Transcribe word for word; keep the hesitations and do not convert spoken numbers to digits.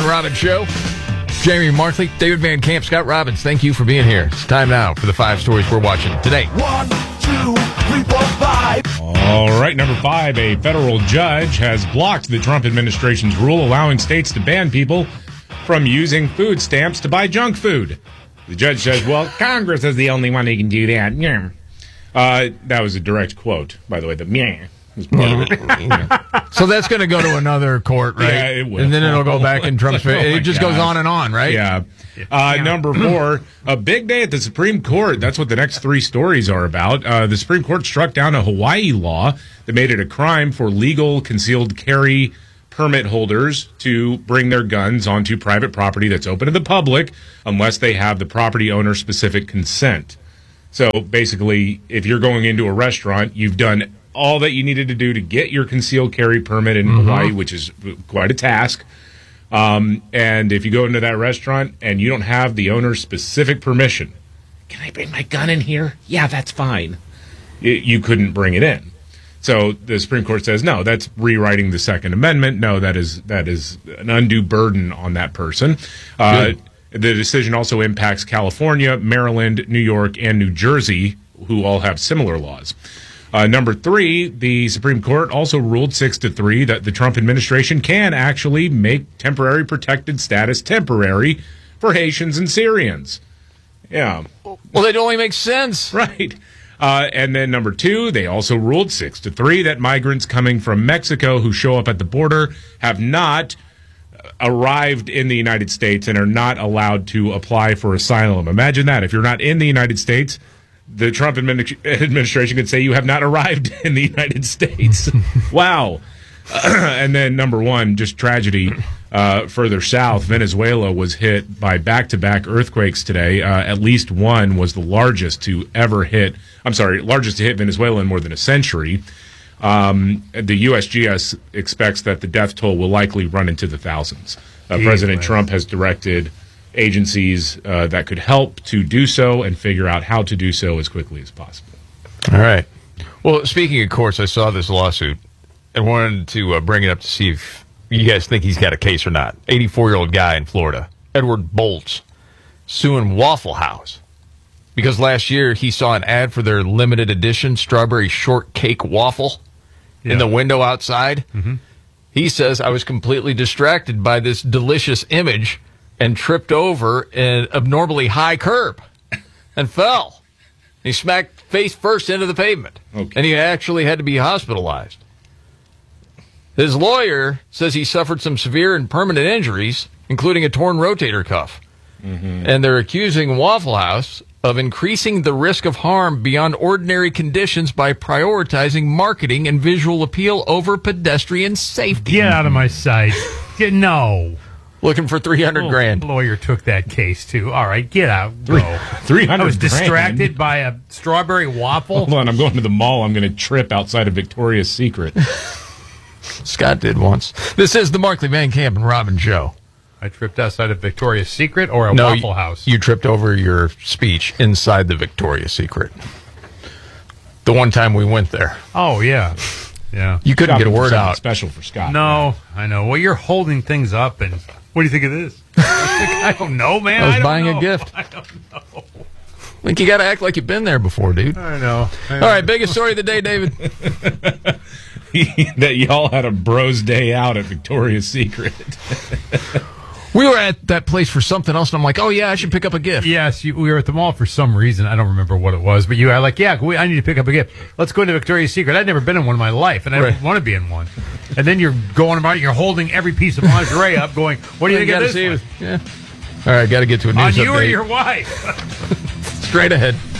and Robbins Show. Jamie Markley, David Van Camp, Scott Robbins, thank you for being here. It's time now for the five stories we're watching today. One, two, three, four, five. All right, number five, a federal judge has blocked the Trump administration's rule allowing states to ban people from using food stamps to buy junk food. The judge says, well, Congress is the only one who can do that. Yeah. Uh, that was a direct quote, by the way. The meh. So that's going to go to another court, right? Yeah, it will. And then it'll go back in Trump's favor. Oh It just gosh. goes on and on, right? Yeah. Uh, number four, a big day at the Supreme Court. That's what the next three stories are about. Uh, the Supreme Court struck down a Hawaii law that made it a crime for legal concealed carry permit holders to bring their guns onto private property that's open to the public unless they have the property owner's specific consent. So basically, if you're going into a restaurant, you've done all that you needed to do to get your concealed carry permit in mm-hmm. Hawaii, which is quite a task. Um, and if you go into that restaurant and you don't have the owner's specific permission, can I bring my gun in here? Yeah, that's fine. It, you couldn't bring it in. So the Supreme Court says, no, that's rewriting the Second Amendment. No, that is that is an undue burden on that person. Uh, the decision also impacts California, Maryland, New York, and New Jersey, who all have similar laws. Uh, number three, the Supreme Court also ruled six to three that the Trump administration can actually make temporary protected status temporary for Haitians and Syrians. Yeah. Well, it only makes sense. Right. Uh, and then number two, they also ruled six to three that migrants coming from Mexico who show up at the border have not arrived in the United States and are not allowed to apply for asylum. Imagine that. If you're not in the United States, the Trump admini- administration could say you have not arrived in the United States. Wow. And then number one, just tragedy. Uh, further south, Venezuela was hit by back-to-back earthquakes today. Uh, at least one was the largest to ever hit. I'm sorry, largest to hit Venezuela in more than a century. Um, the U S G S expects that the death toll will likely run into the thousands. Uh, President man. Trump has directed agencies uh, that could help to do so and figure out how to do so as quickly as possible. All right. Well, speaking of courts, I saw this lawsuit and wanted to uh, bring it up to see if you guys think he's got a case or not. eighty-four-year-old guy in Florida, Edward Boltz, suing Waffle House because last year he saw an ad for their limited edition strawberry shortcake waffle yeah. in the window outside. Mm-hmm. He says, I was completely distracted by this delicious image and tripped over an abnormally high curb and fell. He smacked face first into the pavement, okay. and he actually had to be hospitalized. His lawyer says he suffered some severe and permanent injuries, including a torn rotator cuff. Mm-hmm. And they're accusing Waffle House of increasing the risk of harm beyond ordinary conditions by prioritizing marketing and visual appeal over pedestrian safety. Get out of my sight. Get, no. Looking for three hundred oh, grand. Lawyer took that case, too. All right, get out. Go. three hundred I was distracted grand. by a strawberry waffle. Hold on, I'm going to the mall. I'm going to trip outside of Victoria's Secret. Scott did once. This is the Markley, Van Camp, and Robin Show. I tripped outside of Victoria's Secret or a no, Waffle you, House? You tripped over your speech inside the Victoria's Secret. The one time we went there. Oh, yeah. Yeah. You couldn't get a word out. Special for Scott. No, man. I know. Well, you're holding things up, and what do you think of this? I don't know, man. I was I don't buying know. a gift. I don't know. I think you got to act like you've been there before, dude. I know. I know. All right, biggest story of the day, David. That y'all had a bros day out at Victoria's Secret. We were at that place for something else, and I'm like, oh, yeah, I should pick up a gift. Yes, you, we were at the mall for some reason. I don't remember what it was, but you are like, yeah, we, I need to pick up a gift. Let's go to Victoria's Secret. I'd never been in one in my life, and I right. don't want to be in one. And then you're going about it, you're holding every piece of lingerie up, going, what do you think of this one? Yeah. All right, got to get to a news On update. you or your wife? Straight ahead.